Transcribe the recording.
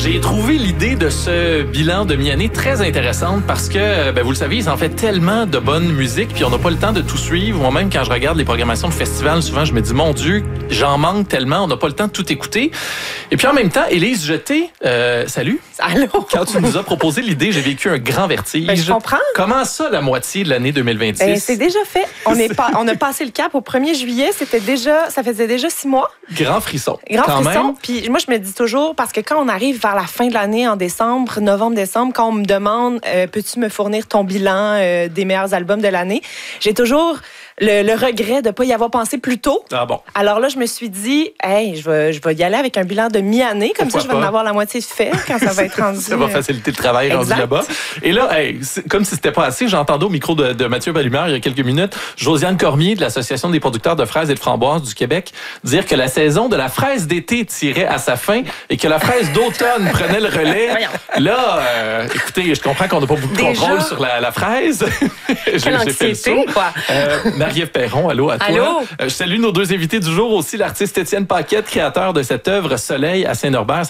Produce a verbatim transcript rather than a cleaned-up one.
J'ai trouvé l'idée de ce bilan de mi-année très intéressante parce que, ben, vous le savez, ils en fait tellement de bonne musique puis on n'a pas le temps de tout suivre. Moi-même, quand je regarde les programmations de festivals, souvent, je me dis, mon Dieu, j'en manque tellement, on n'a pas le temps de tout écouter. Et puis en même temps, Élise Jeté, euh, salut. Allô? Quand tu nous as proposé l'idée, j'ai vécu un grand vertige. Ben, je comprends. Comment ça, la moitié de l'année deux mille vingt-six? Ben, c'est déjà fait. On, est pas, on a passé le cap au premier juillet. C'était déjà, ça faisait déjà six mois. Grand frisson. Grand quand frisson. Même. Puis moi, je me dis toujours, parce que quand on arrive vers la fin de l'année, en décembre, novembre-décembre, quand on me demande euh, peux-tu me fournir ton bilan euh, des meilleurs albums de l'année, j'ai toujours le, le regret de ne pas y avoir pensé plus tôt. Ah bon. Alors là, je me suis dit, hey, je vais, je vais y aller avec un bilan de mi-année. Comme Pourquoi ça, je vais en avoir la moitié fait quand ça va être rendu. Ça va faciliter le travail Exact. rendu là-bas. Et là, hey, comme si c'était pas assez, j'ai entendu au micro de, de Mathieu Ballumeur il y a quelques minutes, Josiane Cormier de l'Association des producteurs de fraises et de framboises du Québec dire que la saison de la fraise d'été tirait à sa fin et que la fraise d'automne prenait le relais. Là, euh, écoutez, je comprends qu'on n'a pas beaucoup de Déjà? contrôle sur la, la fraise. j'ai, Quelle j'ai fait le anxiété, saut. quoi. Euh, Marie-Ève Perron, allô à toi. Allô? Euh, je salue nos deux invités du jour aussi, l'artiste Étienne Paquette, créateur de cette œuvre Soleil à Saint-Norbert.